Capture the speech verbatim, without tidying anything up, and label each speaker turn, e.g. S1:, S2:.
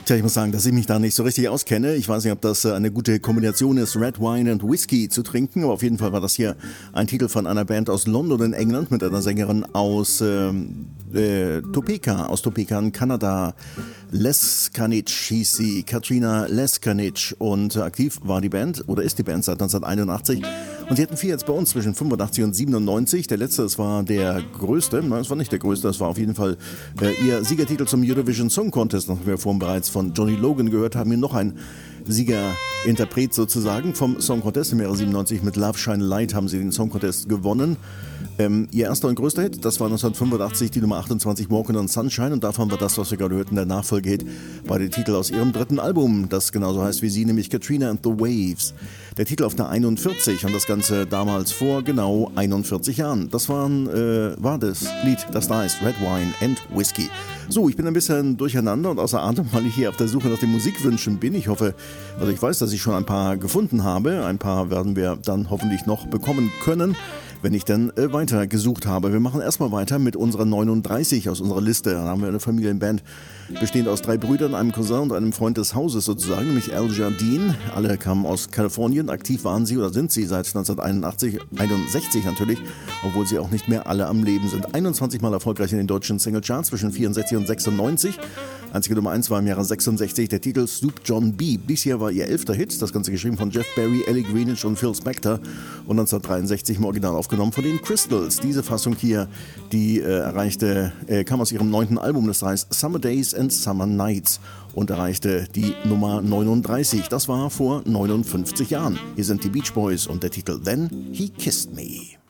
S1: Tja, ich muss sagen, dass ich mich da nicht so richtig auskenne. Ich weiß nicht, ob das eine gute Kombination ist, Red Wine und Whisky zu trinken, aber auf jeden Fall war das hier ein Titel von einer Band aus London in England mit einer Sängerin aus ähm, äh, Topeka, aus Topeka in Kanada. Leskanich hieß sie, Katrina Leskanich, und aktiv war die Band, oder ist die Band seit neunzehnhunderteinundachtzig, und sie hatten vier jetzt bei uns zwischen fünfundachtzig und siebenundneunzig. Der letzte, das war der größte, nein, es war nicht der größte, das war auf jeden Fall äh, ihr Siegertitel zum Eurovision Song Contest, nachdem wir vorhin bereits von Johnny Logan gehört haben, hier noch ein Siegerinterpret sozusagen vom Song Contest. Im Jahre siebenundneunzig mit Love Shine Light haben sie den Song Contest gewonnen. Ähm, ihr erster und größter Hit, das war neunzehnhundertfünfundachtzig die Nummer achtundzwanzig, Walking on Sunshine, und davon war das, was wir gerade hörten, der Nachfolgehit bei den Titel aus ihrem dritten Album, das genauso heißt wie sie, nämlich Katrina and the Waves. Der Titel auf der einundvierzig, und das Ganze damals vor genau einundvierzig Jahren. Das waren, äh, war das Lied, das da heißt Red Wine and Whisky. So, ich bin ein bisschen durcheinander und außer Atem, weil ich hier auf der Suche nach den Musikwünschen bin. Ich hoffe, also ich weiß, dass ich schon ein paar gefunden habe. Ein paar werden wir dann hoffentlich noch bekommen können, wenn ich dann äh, weiter gesucht habe. Wir machen erstmal weiter mit unserer neununddreißig aus unserer Liste. Da haben wir eine Familienband, bestehend aus drei Brüdern, einem Cousin und einem Freund des Hauses sozusagen, nämlich Al Jardine. Alle kamen aus Kalifornien. Aktiv waren sie oder sind sie seit neunzehnhunderteinundachtzig, einundsechzig natürlich, obwohl sie auch nicht mehr alle am Leben sind. einundzwanzig Mal erfolgreich in den deutschen Singlecharts zwischen vierundsechzig und sechsundneunzig. Einzige Nummer eins war im Jahre sechsundsechzig der Titel Snoop John B. Dies hier war ihr elfter Hit, das Ganze geschrieben von Jeff Berry, Ellie Greenwich und Phil Spector und neunzehnhundertdreiundsechzig im Original aufgenommen von den Crystals. Diese Fassung hier, die äh, erreichte, äh, kam aus ihrem neunten Album, das heißt Summer Days and Summer Nights, und erreichte die Nummer neununddreißig. Das war vor neunundfünfzig Jahren. Hier sind die Beach Boys und der Titel Then He Kissed Me.